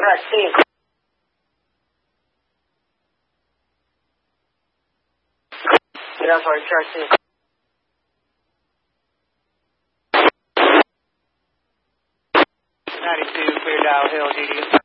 track C. Yeah, sorry, track C. 92, clear Dial Hill, DD.